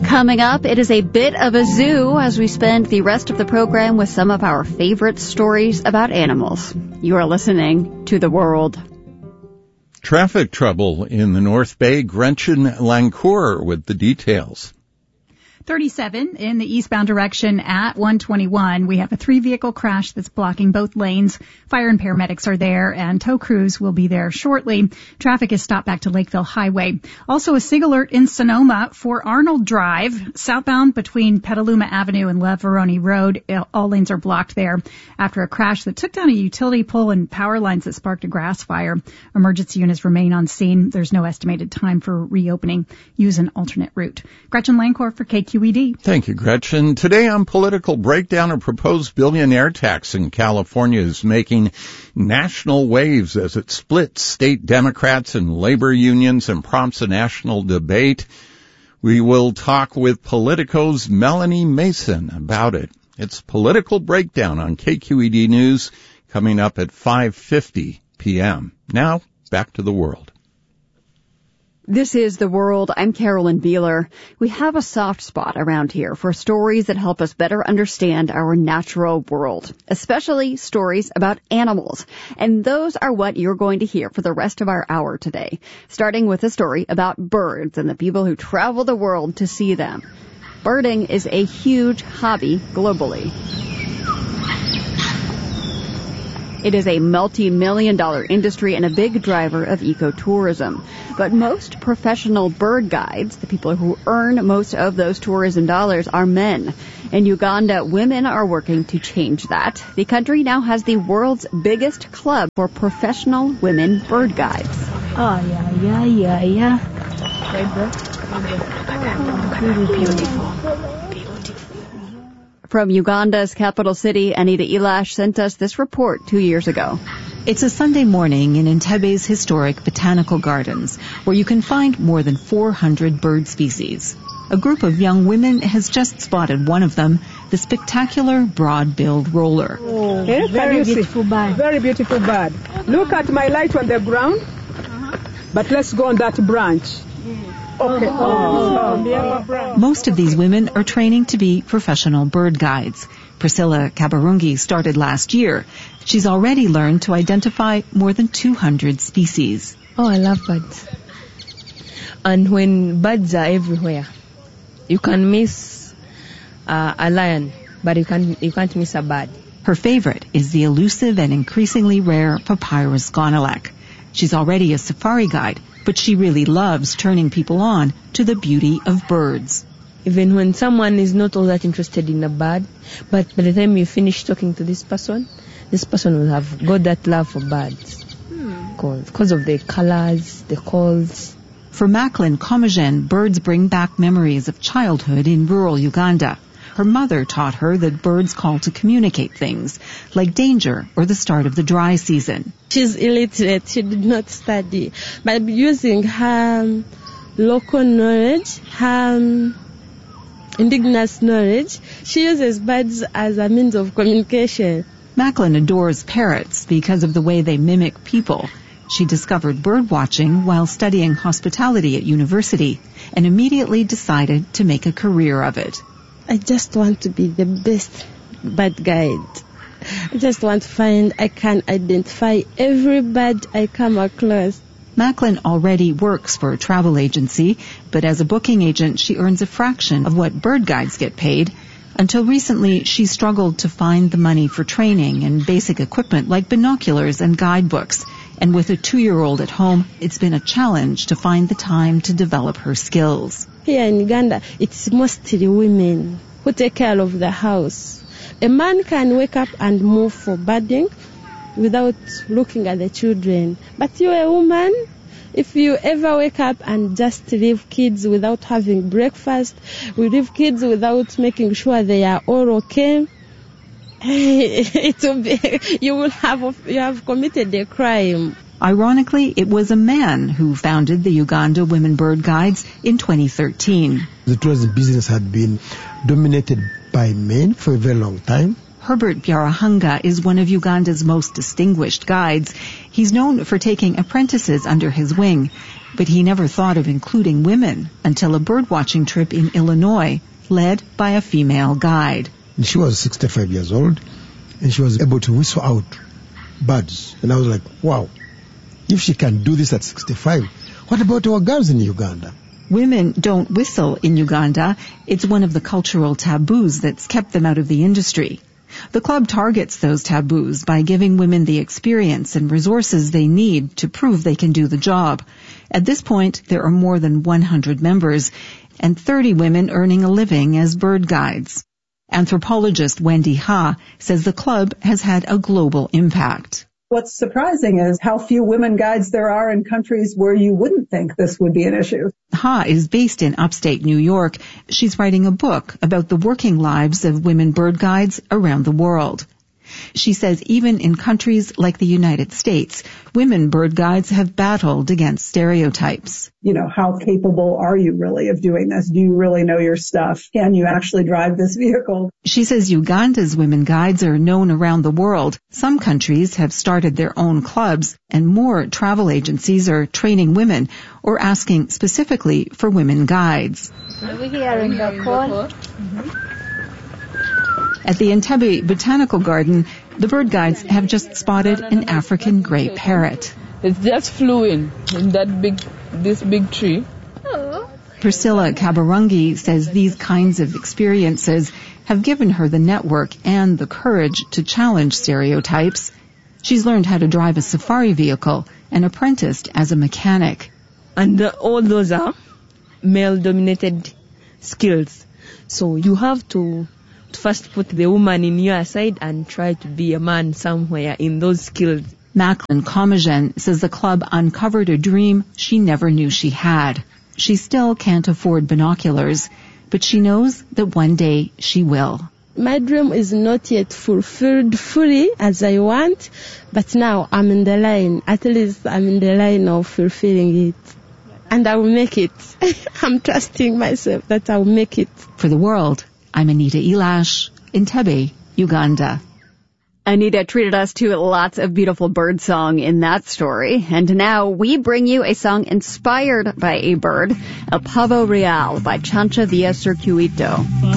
Coming up, it is a bit of a zoo as we spend the rest of the program with some of our favorite stories about animals. You are listening to The World. Traffic trouble in the North Bay. Gretchen Lancour with the details. 37 in the eastbound direction at 121. We have a 3-vehicle crash that's blocking both lanes. Fire and paramedics are there, and tow crews will be there shortly. Traffic is stopped back to Lakeville Highway. Also a SIG alert in Sonoma for Arnold Drive, southbound between Petaluma Avenue and La Veroni Road. All lanes are blocked there after a crash that took down a utility pole and power lines that sparked a grass fire. Emergency units remain on scene. There's no estimated time for reopening. Use an alternate route. Gretchen Lancour for KQED. Thank you, Gretchen. Today on Political Breakdown, a proposed billionaire tax in California is making national waves as it splits state Democrats and labor unions and prompts a national debate. We will talk with Politico's Melanie Mason about it. It's Political Breakdown on KQED News coming up at 5:50 p.m. Now, back to the world. This is The World. I'm Carolyn Beeler. We have a soft spot around here for stories that help us better understand our natural world, especially stories about animals. And those are what you're going to hear for the rest of our hour today, starting with a story about birds and the people who travel the world to see them. Birding is a huge hobby globally. It is a multi-million-dollar industry and a big driver of ecotourism. But most professional bird guides, the people who earn most of those tourism dollars, are men. In Uganda, women are working to change that. The country now has the world's biggest club for professional women bird guides. Oh, yeah. Beautiful. From Uganda's capital city, Anita Elash sent us this report 2 years ago. It's a Sunday morning in Entebe's historic botanical gardens, where you can find more than 400 bird species. A group of young women has just spotted one of them, the spectacular broad-billed roller. Oh, very beautiful bird. Very beautiful bird. Look at my light on the ground, but let's go on that branch. Okay. Most of these women are training to be professional bird guides. Priscilla Kabarungi started last year. She's already learned to identify more than 200 species. Oh, I love birds. And when birds are everywhere, you can miss a lion, but you can't miss a bird. Her favorite is the elusive and increasingly rare Papyrus gonolek. She's already a safari guide, but she really loves turning people on to the beauty of birds. Even when someone is not all that interested in a bird, but by the time you finish talking to this person will have got that love for birds. Because of the colors, the calls. For Macklin Comagen, birds bring back memories of childhood in rural Uganda. Her mother taught her that birds call to communicate things, like danger or the start of the dry season. She's illiterate. She did not study. But using her local knowledge, her indigenous knowledge, she uses birds as a means of communication. Macklin adores parrots because of the way they mimic people. She discovered bird watching while studying hospitality at university and immediately decided to make a career of it. I just want to be the best bird guide. I just want to find I can identify every bird I come across. Macklin already works for a travel agency, but as a booking agent, she earns a fraction of what bird guides get paid. Until recently, she struggled to find the money for training and basic equipment like binoculars and guidebooks. And with a 2-year-old at home, it's been a challenge to find the time to develop her skills. Here in Uganda, it's mostly women who take care of the house. A man can wake up and move for birding without looking at the children. But you're a woman, if you ever wake up and just leave kids without having breakfast, we leave kids without making sure they are all okay, it will be, you have committed a crime. Ironically, it was a man who founded the Uganda Women Bird Guides in 2013. The tourism business had been dominated by men for a very long time. Herbert Byarahanga is one of Uganda's most distinguished guides. He's known for taking apprentices under his wing. But he never thought of including women until a birdwatching trip in Illinois, led by a female guide. And she was 65 years old, and she was able to whistle out birds. And I was like, wow, if she can do this at 65, what about our girls in Uganda? Women don't whistle in Uganda. It's one of the cultural taboos that's kept them out of the industry. The club targets those taboos by giving women the experience and resources they need to prove they can do the job. At this point, there are more than 100 members and 30 women earning a living as bird guides. Anthropologist Wendy Ha says the club has had a global impact. What's surprising is how few women guides there are in countries where you wouldn't think this would be an issue. Ha is based in upstate New York. She's writing a book about the working lives of women bird guides around the world. She says even in countries like the United States, women bird guides have battled against stereotypes. You know, how capable are you really of doing this? Do you really know your stuff? Can you actually drive this vehicle? She says Uganda's women guides are known around the world. Some countries have started their own clubs, and more travel agencies are training women or asking specifically for women guides. Are we hearing the call? At the Entebbe Botanical Garden, the bird guides have just spotted an African gray parrot. It just flew in this big tree. Priscilla Kabarungi says these kinds of experiences have given her the network and the courage to challenge stereotypes. She's learned how to drive a safari vehicle and apprenticed as a mechanic. And all those are male-dominated skills. So you have to first put the woman in your side and try to be a man somewhere in those skills. Macklin Comagen says the club uncovered a dream she never knew she had. She still can't afford binoculars, but she knows that one day she will. My dream is not yet fulfilled fully as I want, but now I'm in the line. At least I'm in the line of fulfilling it. And I will make it. I'm trusting myself that I will make it. For the world, I'm Anita Elash, Entebbe, Uganda. Anita treated us to lots of beautiful bird song in that story. And now we bring you a song inspired by a bird, El Pavo Real by Chancha Villa Circuito.